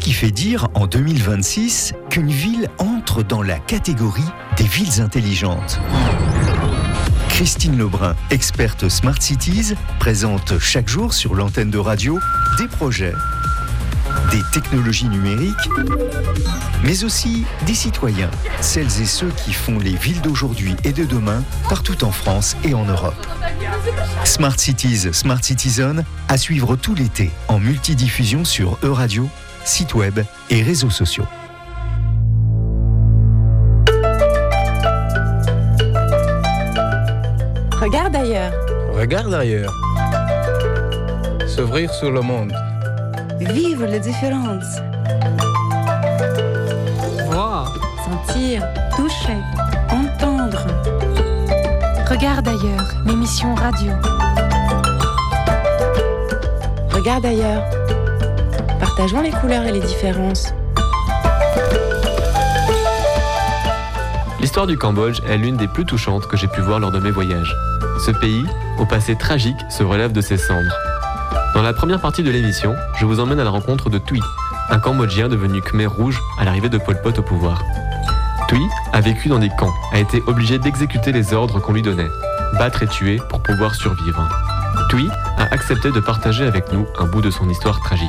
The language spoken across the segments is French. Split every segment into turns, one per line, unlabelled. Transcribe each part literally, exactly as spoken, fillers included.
qui fait dire en deux mille vingt-six qu'une ville entre dans la catégorie des villes intelligentes. Christine Lebrun, experte Smart Cities, présente chaque jour sur l'antenne de radio des projets, des technologies numériques, mais aussi des citoyens, celles et ceux qui font les villes d'aujourd'hui et de demain partout en France et en Europe. Smart Cities, Smart Citizen, à suivre tout l'été en multidiffusion sur E-Radio, site web et réseaux sociaux.
Regarde ailleurs.
Regarde ailleurs. S'ouvrir sur le monde.
Vivre les différences.
Voir.
Sentir. Toucher. Entendre.
Regarde ailleurs, l'émission radio.
Regarde ailleurs. Partageons les couleurs et les différences.
L'histoire du Cambodge est l'une des plus touchantes que j'ai pu voir lors de mes voyages. Ce pays, au passé tragique, se relève de ses cendres. Dans la première partie de l'émission, je vous emmène à la rencontre de Thuy, un Cambodgien devenu Khmer rouge à l'arrivée de Pol Pot au pouvoir. Thuy a vécu dans des camps, a été obligé d'exécuter les ordres qu'on lui donnait, battre et tuer pour pouvoir survivre. Thuy a accepté de partager avec nous un bout de son histoire tragique.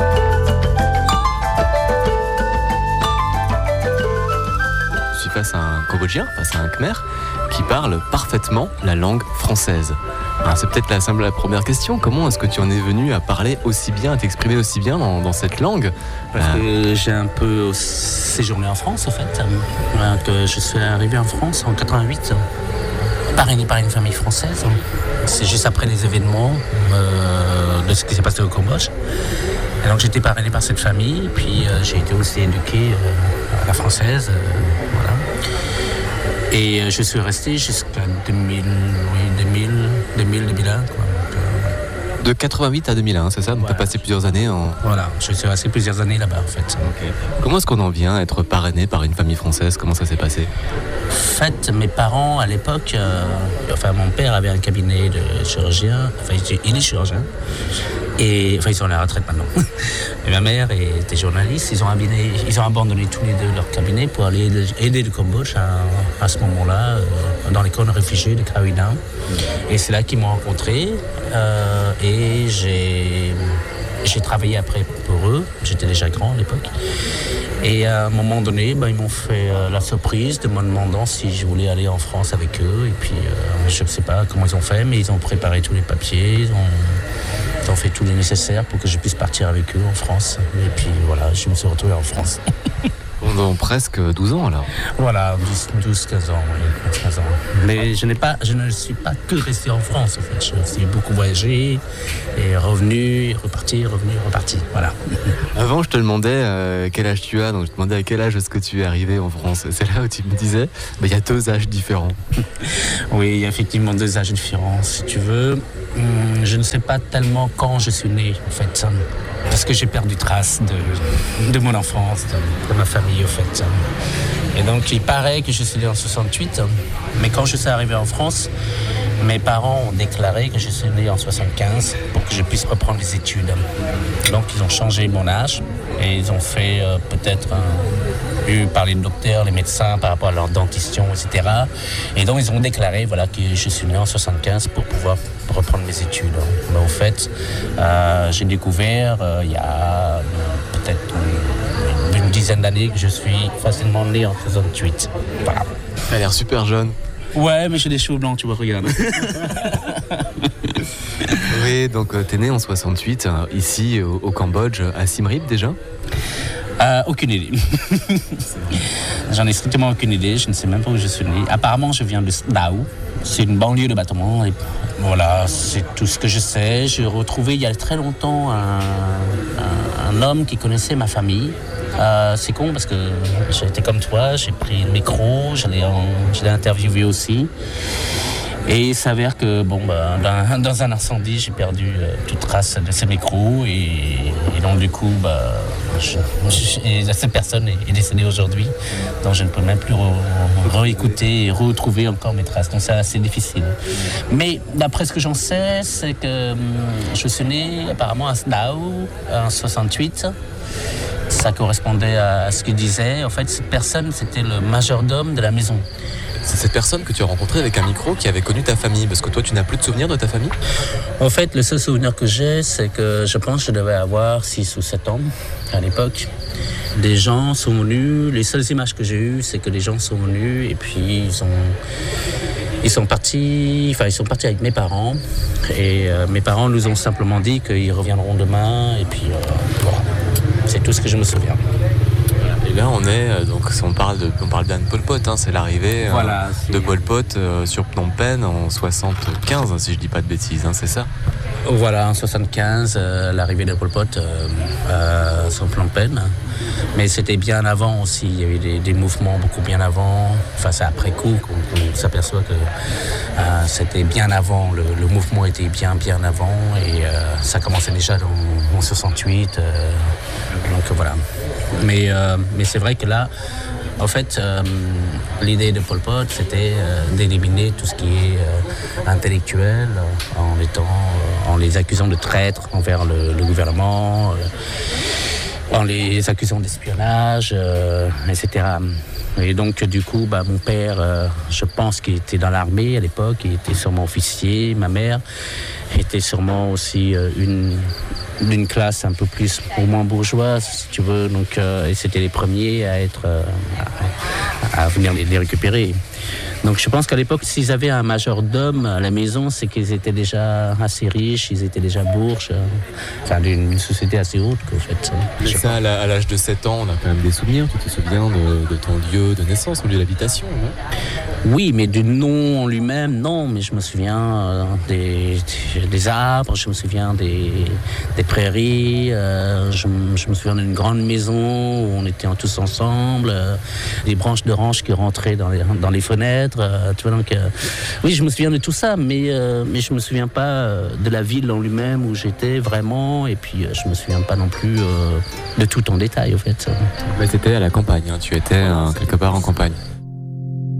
Je suis face à un Cambodgien, face à un Khmer, qui parle parfaitement la langue française. Alors c'est peut-être la simple la première question. Comment est-ce que tu en es venu à parler aussi bien, à t'exprimer aussi bien dans, dans cette langue ?
Parce que j'ai un peu séjourné en France, en fait. Euh, que je suis arrivé en France en quatre-vingt-huit, parrainé par une famille française. C'est juste après les événements euh, de ce qui s'est passé au Cambodge. Et donc j'étais parrainé par cette famille, puis euh, j'ai été aussi éduqué euh, à la française. Euh, voilà. Et euh, je suis resté jusqu'à deux mille, oui, deux mille, deux mille, deux mille un. Quoi. Donc, euh,
de quatre-vingt-huit à deux mille un, c'est ça ? Donc
voilà.
tu as passé plusieurs années en...
Voilà, je suis resté plusieurs années là-bas en fait.
Okay. Comment est-ce qu'on en vient à être parrainé par une famille française ? Comment ça s'est passé ?
En fait, mes parents à l'époque, euh, enfin mon père avait un cabinet de chirurgien, enfin il est chirurgien, et enfin ils sont à la retraite maintenant. Et ma mère était journaliste, ils ont, abandonné, ils ont abandonné tous les deux leur cabinet pour aller aider le Cambodge à, à ce moment-là, euh, dans les camps de réfugiés de Kra Uy Nao. Et c'est là qu'ils m'ont rencontré, euh, et j'ai, j'ai travaillé après pour eux, j'étais déjà grand à l'époque. Et à un moment donné, ben, ils m'ont fait euh, la surprise de me demandant si je voulais aller en France avec eux. Et puis, euh, je ne sais pas comment ils ont fait, mais ils ont préparé tous les papiers, ils ont, ils ont fait tout le nécessaire pour que je puisse partir avec eux en France. Et puis voilà, je me suis retrouvé en France.
Pendant presque douze ans alors.
Voilà, douze quinze ans, oui, quinze ans. Mais je, n'ai pas, je ne suis pas que resté en France, en fait. Je suis beaucoup voyagé, et revenu, reparti, revenu, reparti, voilà.
Avant, je te demandais euh, quel âge tu as, donc je te demandais à quel âge est-ce que tu es arrivé en France. C'est là où tu me disais, bah, il y a deux âges différents.
Oui, il y a effectivement deux âges différents, si tu veux. Hum, je ne sais pas tellement quand je suis né, en fait. Parce que j'ai perdu trace de, de mon enfance, de, de ma famille, au fait. Et donc, il paraît que je suis né en soixante-huit, mais quand je suis arrivé en France, mes parents ont déclaré que je suis né en soixante-quinze pour que je puisse reprendre les études. Donc, ils ont changé mon âge et ils ont fait euh, peut-être un, eu par les docteurs, les médecins par rapport à leur dentition, et cetera. Et donc, ils ont déclaré voilà, que je suis né en soixante-quinze pour pouvoir reprendre mes études. Mais au fait, euh, j'ai découvert euh, il y a peut-être une, une dizaine d'années que je suis facilement né en soixante-huit. Voilà.
Tu as l'air super jeune.
Ouais, mais j'ai des cheveux blancs, tu vois, regarde.
Oui, donc euh, t'es né en soixante-huit, euh, ici au, au Cambodge, à Siem Reap déjà ?
Euh, aucune idée. J'en ai strictement aucune idée, je ne sais même pas où je suis né. Apparemment, je viens de Dao. C'est une banlieue de Battambang. Et voilà, c'est tout ce que je sais. J'ai retrouvé il y a très longtemps un, un, un homme qui connaissait ma famille. Euh, c'est con parce que j'ai été comme toi, j'ai pris le micro, je l'ai, en, je l'ai interviewé aussi. Et il s'avère que bon, bah, dans, dans un incendie, j'ai perdu euh, toute trace de ces micros. Et, et donc, du coup, bah, je, je, et cette personne est, est décédée aujourd'hui. Donc, je ne peux même plus re, réécouter et retrouver encore mes traces. Donc, c'est assez difficile. Mais d'après ce que j'en sais, c'est que hum, je suis né apparemment à Sdao en soixante-huit. Ça ça correspondait à ce qu'il disait. En fait, cette personne, c'était le majordome de la maison.
C'est cette personne que tu as rencontrée avec un micro qui avait connu ta famille, parce que toi, tu n'as plus de souvenirs de ta famille ?
En fait, le seul souvenir que j'ai, c'est que je pense que je devais avoir six ou sept ans à l'époque. Des gens sont venus, les seules images que j'ai eues, c'est que les gens sont venus et puis ils ont... Ils sont partis, enfin ils sont partis avec mes parents et euh, mes parents nous ont simplement dit qu'ils reviendront demain et puis euh, voilà, c'est tout ce que je me souviens.
Et là on est, donc on parle, de, on parle bien de Pol Pot, hein, c'est l'arrivée
voilà,
euh,
c'est...
de Pol Pot euh, sur Phnom Penh en soixante-quinze, si je dis pas de bêtises, hein, c'est ça ?
Voilà, en soixante-quinze, euh, l'arrivée de Pol Pot euh, euh, sur Phnom Penh. Mais c'était bien avant aussi, il y avait des, des mouvements beaucoup bien avant. Enfin, c'est après coup qu'on, qu'on s'aperçoit que euh, c'était bien avant, le, le mouvement était bien, bien avant. Et euh, ça commençait déjà dans, en soixante-huit. Euh, donc voilà. Mais, euh, mais c'est vrai que là, en fait, euh, l'idée de Pol Pot, c'était euh, d'éliminer tout ce qui est euh, intellectuel euh, en étant, euh, en les accusant de traîtres envers le, le gouvernement, euh, en les accusant d'espionnage, euh, et cetera. Et donc, du coup, bah, mon père, euh, je pense qu'il était dans l'armée à l'époque, il était sûrement officier. Ma mère était sûrement aussi euh, une... d'une classe un peu plus, au moins bourgeoise, si tu veux. Donc, euh, et c'était les premiers à être, euh, à, à venir les, les récupérer. Donc, je pense qu'à l'époque, s'ils avaient un majordome à la maison, c'est qu'ils étaient déjà assez riches, ils étaient déjà bourges, euh, enfin, d'une, d'une société assez haute, en fait.
Mais ça, à, la, à l'âge de sept ans, on a quand même des souvenirs. Tu te souviens de, de ton lieu de naissance ou de l'habitation, non ?
Oui, mais du nom en lui-même, non. Mais je me souviens euh, des, des, des arbres, je me souviens des, des prairies, euh, je, je me souviens d'une grande maison où on était tous ensemble, euh, des branches d'orange qui rentraient dans les, dans les fenêtres. Euh, tu vois, donc, euh, oui, je me souviens de tout ça, mais, euh, mais je ne me souviens pas euh, de la ville en lui-même où j'étais vraiment. Et puis, euh, je ne me souviens pas non plus euh, de tout en détail, en fait.
Mais tu étais à la campagne, hein. Tu étais euh, quelque part en campagne.